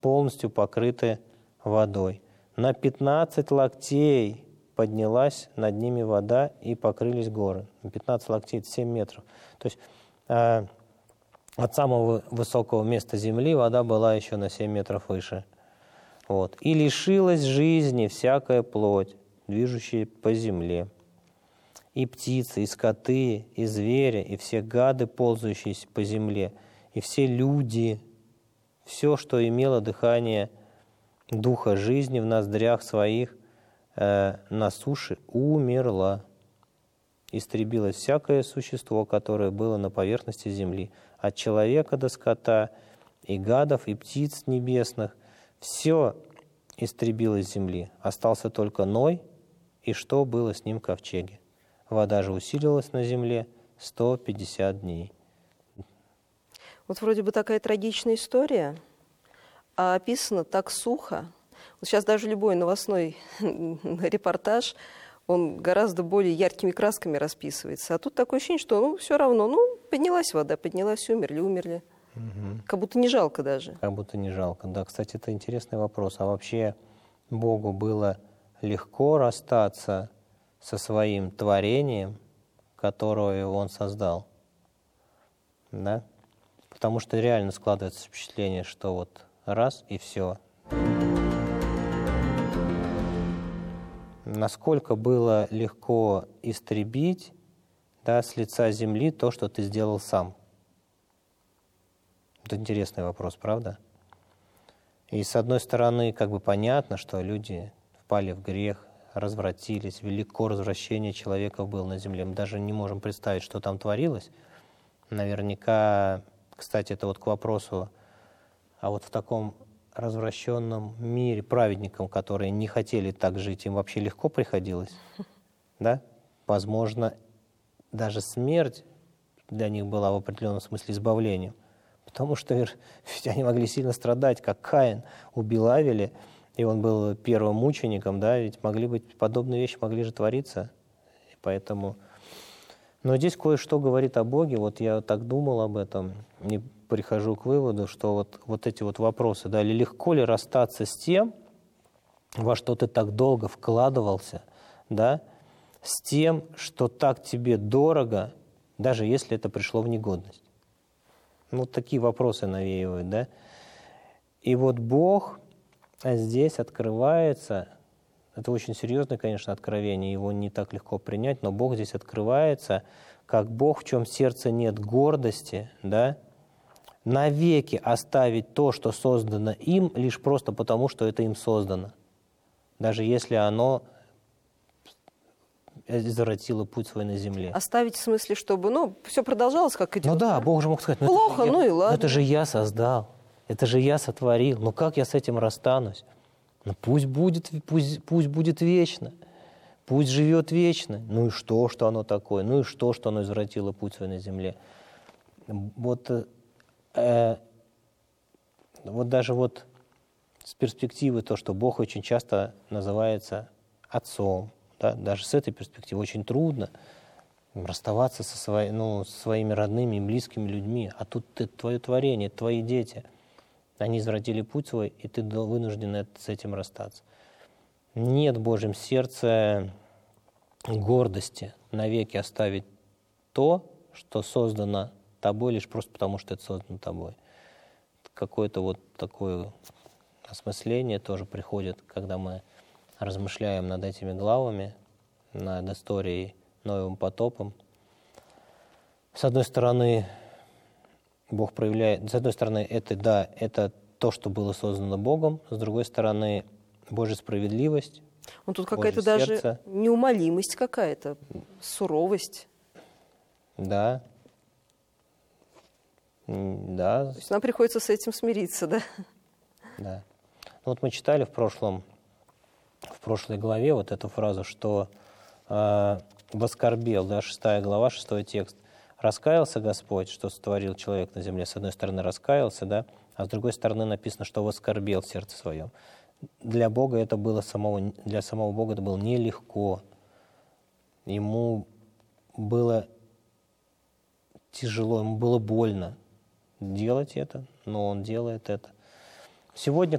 полностью покрыты водой. На 15 локтей поднялась над ними вода, и покрылись горы. 15 локтей – это 7 метров. То есть от самого высокого места земли вода была еще на 7 метров выше. Вот. «И лишилась жизни всякая плоть, движущая по земле, и птицы, и скоты, и звери, и все гады, ползающие по земле, и все люди, все, что имело дыхание духа жизни в ноздрях своих, на суше, умерло. Истребилось всякое существо, которое было на поверхности земли, от человека до скота, и гадов, и птиц небесных. Все истребилось с земли. Остался только Ной, и что было с ним в ковчеге. Вода же усилилась на земле 150 дней». Вот вроде бы такая трагичная история, а описано так сухо. Вот сейчас даже любой новостной репортаж, он гораздо более яркими красками расписывается. А тут такое ощущение, что все равно, поднялась вода, поднялась, умерли. Угу. Как будто не жалко даже. Как будто не жалко. Да, кстати, это интересный вопрос. А вообще Богу было легко расстаться со своим творением, которое Он создал? Да? Потому что реально складывается впечатление, что вот раз и все. Насколько было легко истребить, да, с лица земли то, что ты сделал сам? Это интересный вопрос, правда? И с одной стороны, как бы понятно, что люди впали в грех, развратились, велико развращение человеков было на земле. Мы даже не можем представить, что там творилось. Наверняка, кстати, это вот к вопросу, а вот в таком развращенном мире праведникам, которые не хотели так жить, им вообще легко приходилось, да? Возможно, даже смерть для них была в определенном смысле избавлением, потому что ведь они могли сильно страдать, как Каин убил Авеля, и он был первым мучеником, да, ведь могли быть подобные вещи, могли же твориться, и поэтому... Но здесь кое-что говорит о Боге, вот я так думал об этом, и прихожу к выводу, что вот эти вот вопросы, да, легко ли расстаться с тем, во что ты так долго вкладывался, да, с тем, что так тебе дорого, даже если это пришло в негодность. Вот такие вопросы навеивают, да. И вот Бог здесь открывается, это очень серьезное, конечно, откровение, его не так легко принять, но Бог здесь открывается, как Бог, в чем сердце нет гордости, да, навеки оставить то, что создано им, лишь просто потому, что это им создано, даже если оно извратило путь свой на земле. Оставить в смысле, чтобы, все продолжалось, как идет. Ну да, Бог же мог сказать, плохо, и ладно. Это же я создал, это же я сотворил, как я с этим расстанусь? Пусть будет вечно, пусть живет вечно. Ну и что оно такое? Ну и что оно извратило путь свой на земле? Вот даже вот с перспективы то, что Бог очень часто называется Отцом, да, даже с этой перспективы очень трудно расставаться со своими родными и близкими людьми. А тут это твое творение, это твои дети. Они извратили путь свой, и ты вынужден с этим расстаться. Нет в Божьем сердце гордости навеки оставить то, что создано тобой, лишь просто потому, что это создано тобой. Какое-то вот такое осмысление тоже приходит, когда мы размышляем над этими главами, над историей Ноевым потопом. С одной стороны, Бог проявляет, с одной стороны, это то, что было создано Богом, с другой стороны, Божья справедливость. Тут какая-то даже неумолимость какая-то, суровость. Да. Да. То есть нам приходится с этим смириться, да? Да. Вот мы читали в прошлой главе вот эту фразу, что воскорбел, да, 6 глава, 6 текст. Раскаялся Господь, что сотворил человек на земле. С одной стороны, раскаялся, да, а с другой стороны написано, что воскорбел в сердце своем. Для Бога это было для самого Бога это было нелегко. Ему было тяжело, ему было больно делать это, но он делает это. Сегодня